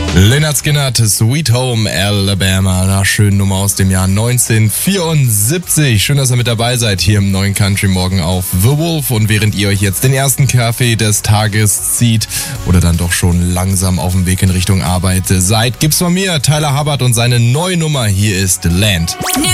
Lynyrd Skynyrd, Sweet Home Alabama, eine schöne Nummer aus dem Jahr 1974. Schön, dass ihr mit dabei seid hier im neuen Country Morgen auf The Wolf. Und während ihr euch jetzt den ersten Kaffee des Tages zieht oder dann doch schon langsam auf dem Weg in Richtung Arbeit seid, gibt's von mir Tyler Hubbard und seine neue Nummer. Hier ist Land.